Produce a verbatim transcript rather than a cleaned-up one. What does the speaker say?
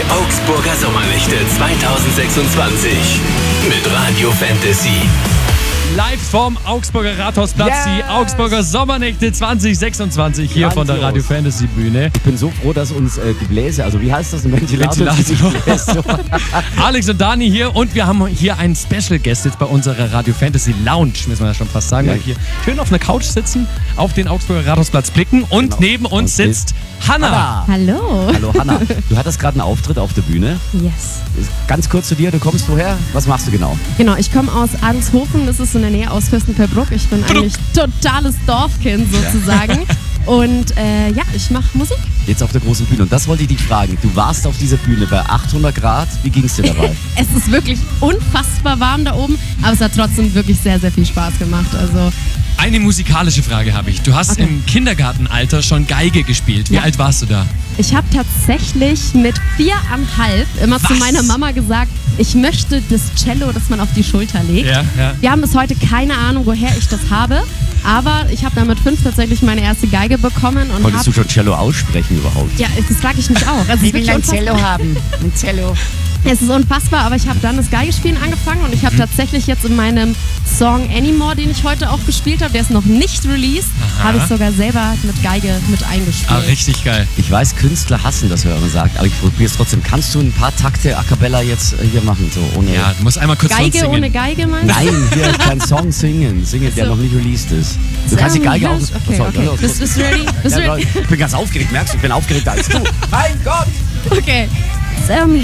Augsburger Sommernächte zweitausendsechsundzwanzig mit Radio Fantasy. Live vom Augsburger Rathausplatz, Yes! die Augsburger Sommernächte zwanzig sechsundzwanzig hier von der Grandios. Radio Fantasy Bühne. Ich bin so froh, dass uns äh, die Bläser, also wie heißt das, ein Ventilator? Ventilator. Ventilator. Alex und Dani hier und wir haben hier einen Special Guest jetzt bei unserer Radio Fantasy Lounge, müssen wir ja schon fast sagen, Ja. weil wir hier schön auf einer Couch sitzen, auf den Augsburger Rathausplatz blicken und Genau. neben uns Und sitzt Hanna. Hanna. Hallo. Hallo Hanna, du hattest gerade einen Auftritt auf der Bühne. Yes. Ganz kurz zu dir, du kommst woher? Was machst du genau? Genau, ich komme aus Adelshofen, das ist in der Nähe aus Fürstenfeldbruck. Ich bin eigentlich totales Dorfkind sozusagen. Und äh, ja, ich mache Musik. Jetzt auf der großen Bühne. Und das wollte ich dich fragen. Du warst auf dieser Bühne bei achthundert Grad. Wie ging es dir dabei? Es ist wirklich unfassbar warm da oben, aber es hat trotzdem wirklich sehr, sehr viel Spaß gemacht. Also Eine musikalische Frage habe ich. Du hast Okay. im Kindergartenalter schon Geige gespielt. Wie Ja. alt warst du da? ich habe tatsächlich mit viereinhalb immer zu Was? meiner Mama gesagt, ich möchte das Cello, das man auf die Schulter legt. Ja, ja. Wir haben bis heute keine Ahnung, woher ich das habe. Aber ich habe dann mit fünf tatsächlich meine erste Geige bekommen. Und Konntest hab, du schon Cello aussprechen überhaupt? Ja, das frage ich mich auch. Also es ist wirklich unfassbar. haben. Ein Cello. Es ist unfassbar, aber ich habe dann das Geigespielen angefangen und ich habe tatsächlich jetzt in meinem Song Anymore, den ich heute auch gespielt habe, der ist noch nicht released, Aha. habe ich sogar selber mit Geige mit eingespielt. Ah, richtig geil. Ich weiß, Künstler hassen das, wenn man sagt, aber ich probiere es trotzdem. Kannst du ein paar Takte A Cappella jetzt äh, hier machen? So ohne. Ja, du musst einmal kurz von uns Geige singen. ohne Geige, meinst du? Nein, hier kein Song singen. Singen, der So. noch nicht released ist. Du kannst die Geige auch. Okay, So, okay. los, Bist los. bist du ready? Bist du Ja, ready? ich bin ganz aufgeregt, merkst du? Ich bin aufgeregter als du. Mein Gott! Okay. So,